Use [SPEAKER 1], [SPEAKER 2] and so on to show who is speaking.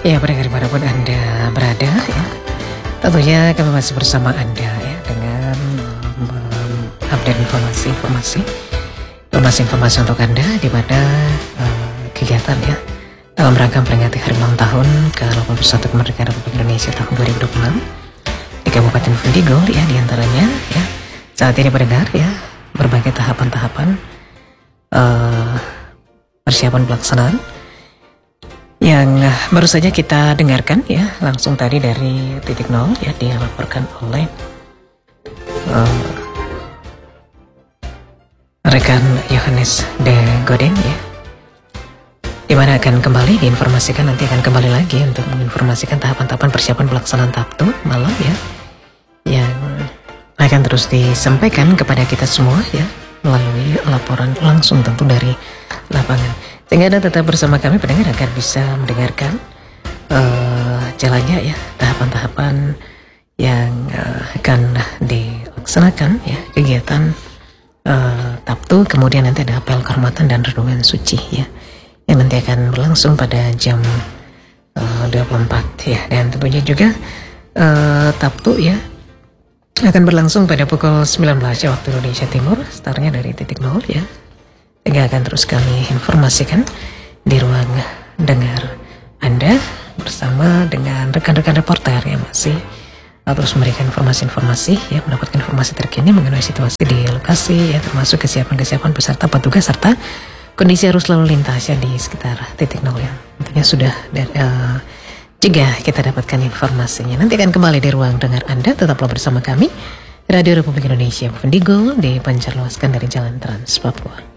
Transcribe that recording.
[SPEAKER 1] Ya, pendengar dimanapun Anda berada ya, tentunya kami masih bersama Anda ya dengan update informasi untuk Anda di mana kegiatan ya dalam rangka memperingati hari ulang tahun ke-81 kemerdekaan Republik Indonesia tahun 2026 di Kabupaten Fundigul ya, diantaranya ya saat ini pendengar ya berbagai tahapan-tahapan persiapan pelaksanaan yang baru saja kita dengarkan ya langsung tadi dari titik nol ya, dilaporkan oleh rekan Yohanes de Godin ya, dimana akan kembali diinformasikan, nanti akan kembali lagi untuk menginformasikan tahapan-tahapan persiapan pelaksanaan Sabtu malam ya, yang akan terus disampaikan kepada kita semua ya melalui laporan langsung tentu dari lapangan. Sehingga Anda tetap bersama kami pendengar agar bisa mendengarkan jalannya ya tahapan-tahapan yang akan dilaksanakan ya kegiatan Sabtu, kemudian nanti ada apel kehormatan dan renungan suci ya yang nanti akan berlangsung pada jam 24 ya, dan tentunya juga Sabtu ya akan berlangsung pada pukul 19 ya waktu Indonesia Timur, startnya dari titik nol ya. Sehingga akan terus kami informasikan di ruang dengar Anda bersama dengan rekan-rekan reporter yang masih terus memberikan informasi-informasi ya, mendapatkan informasi terkini mengenai situasi di lokasi ya, termasuk kesiapan peserta, petugas serta kondisi arus lalu lintasnya di sekitar titik nol yang tentunya sudah juga kita dapatkan informasinya. Nanti akan kembali di ruang dengar Anda, tetaplah bersama kami Radio Republik Indonesia Fundigul, dipancar luaskan dari Jalan Trans Papua.